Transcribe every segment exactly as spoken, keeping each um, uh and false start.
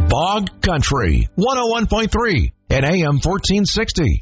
Bog Country, one oh one point three and A M fourteen sixty.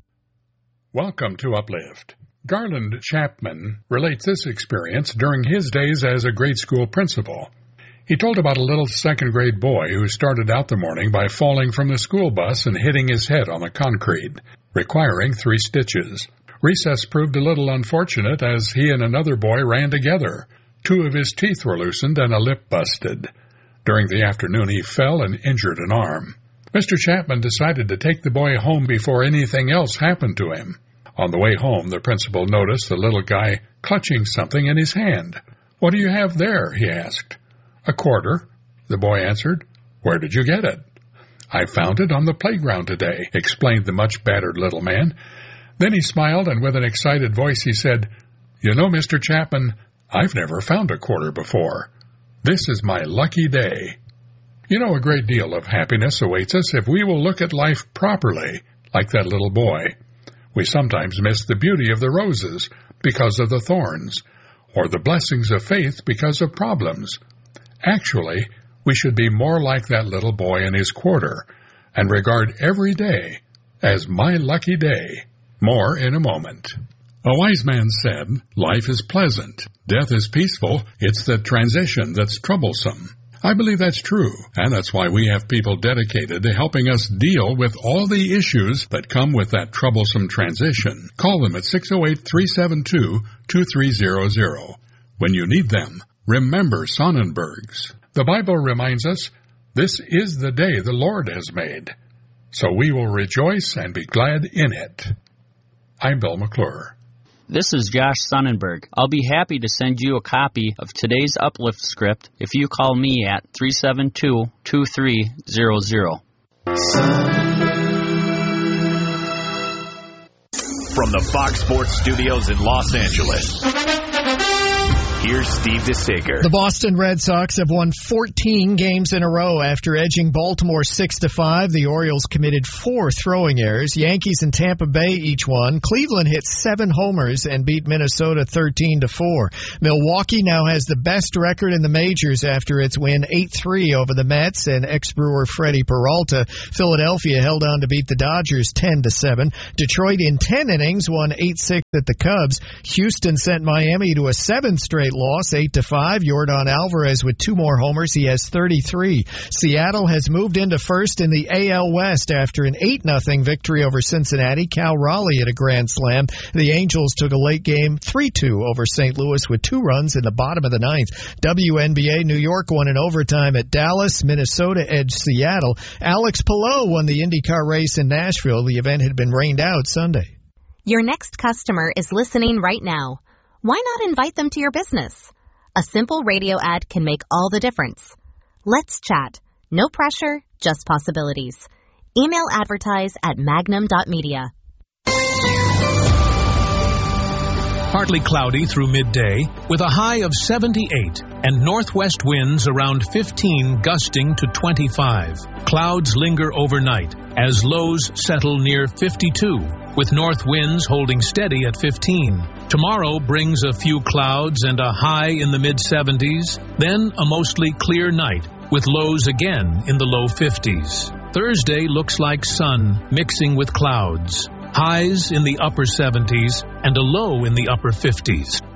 Welcome to Uplift. Garland Chapman relates this experience during his days as a grade school principal. He told about a little second-grade boy who started out the morning by falling from the school bus and hitting his head on the concrete, requiring three stitches. Recess proved a little unfortunate as he and another boy ran together. Two of his teeth were loosened and a lip busted. During the afternoon, he fell and injured an arm. Mister Chapman decided to take the boy home before anything else happened to him. On the way home, the principal noticed the little guy clutching something in his hand. "What do you have there?" he asked. "A quarter," the boy answered. "Where did you get it?" "I found it on the playground today," explained the much-battered little man. Then he smiled, and with an excited voice he said, "You know, Mister Chapman, I've never found a quarter before. This is my lucky day." You know, a great deal of happiness awaits us if we will look at life properly, like that little boy. We sometimes miss the beauty of the roses because of the thorns, or the blessings of faith because of problems. Actually, we should be more like that little boy and his quarter, and regard every day as my lucky day. More in a moment. A wise man said, "Life is pleasant. Death is peaceful. It's the transition that's troublesome." I believe that's true, and that's why we have people dedicated to helping us deal with all the issues that come with that troublesome transition. Call them at six oh eight, three seven two, two three zero zero. When you need them, remember Sonnenberg's. The Bible reminds us, this is the day the Lord has made, so we will rejoice and be glad in it. I'm Bill McClure. This is Josh Sonnenberg. I'll be happy to send you a copy of today's Uplift script if you call me at three seven two, two three zero zero. From the Fox Sports Studios in Los Angeles, here's Steve DeSager. The Boston Red Sox have won fourteen games in a row after edging Baltimore six to five. The Orioles committed four throwing errors. Yankees and Tampa Bay each won. Cleveland hit seven homers and beat Minnesota thirteen to four. Milwaukee now has the best record in the majors after its win eight three over the Mets and ex-Brewer Freddie Peralta. Philadelphia held on to beat the Dodgers ten to seven. Detroit in ten innings won eight six at the Cubs. Houston sent Miami to a seventh straight loss, eight to five. Yordan Alvarez with two more homers. He has thirty-three. Seattle has moved into first in the A L West after an eight nothing victory over Cincinnati. Cal Raleigh at a grand slam. The Angels took a late game three two over Saint Louis with two runs in the bottom of the ninth. W N B A, New York won in overtime at Dallas. Minnesota edged Seattle. Alex Palou won the IndyCar race in Nashville. The event had been rained out Sunday. Your next customer is listening right now. Why not invite them to your business? A simple radio ad can make all the difference. Let's chat. No pressure, just possibilities. Email advertise at magnum dot media. Partly cloudy through midday with a high of seventy-eight and northwest winds around fifteen gusting to twenty-five. Clouds linger overnight as lows settle near fifty-two, with north winds holding steady at fifteen. Tomorrow brings a few clouds and a high in the mid-seventies, then a mostly clear night with lows again in the low fifties. Thursday looks like sun mixing with clouds. Highs in the upper seventies and a low in the upper fifties.